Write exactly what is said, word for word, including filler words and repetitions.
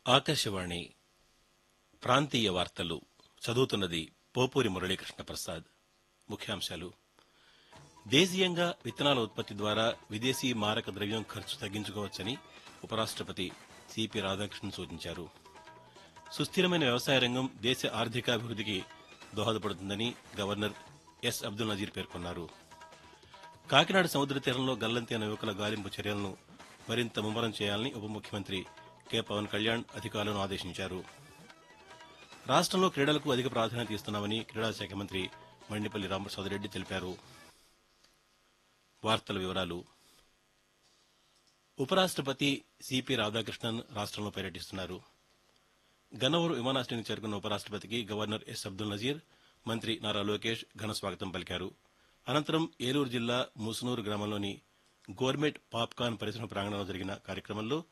ఆకాశవాణి ప్రాంతీయ వార్తలు చదువుతున్నది పోపూరి మురళీకృష్ణ ప్రసాద్. ముఖ్యాంశాలు: దేశీయంగా విత్తనాల ఉత్పత్తి ద్వారా విదేశీ మారక ద్రవ్యం ఖర్చు తగ్గించుకోవచ్చని ఉపరాష్టపతి సిపి రాధాకృష్ణన్ సూచించారు. సుస్థిరమైన వ్యవసాయ రంగం దేశ ఆర్థికాభివృద్దికి దోహదపడుతుందని గవర్నర్ ఎస్ అబ్దుల్ నజీర్ పేర్కొన్నారు. కాకినాడ సముద్ర తీరంలో గల్లంతైన యువకుల గాలింపు చర్యలను మరింత ముమ్మరం చేయాలని ఉప ముఖ్యమంత్రి కె పవన్ కళ్యాణ్ అధికారులను ఆదేశించారు. రాష్టంలో క్రీడలకు అధిక ప్రాధాన్యత ఇస్తున్నామని క్రీడా శాఖ మంత్రి మండిపల్లి రామప్రసాదరెడ్డి తెలిపారు. వార్తల వివరాలు. ఉపరాష్టపతి సిపి రాధాకృష్ణన్ రాష్టంలో పర్యటిస్తున్నారు. గన్నవరం విమానాశ్రయానికి చేరుకున్న ఉపరాష్టపతికి గవర్నర్ ఎస్ అబ్దుల్ నజీర్, మంత్రి నారా లోకేష్ ఘన స్వాగతం పలికారు. అనంతరం ఏలూరు జిల్లా ముసునూరు గ్రామంలోని గోర్మెట్ పాప్కార్న్ పరిశ్రమ ప్రాంగణంలో జరిగిన కార్యక్రమంలో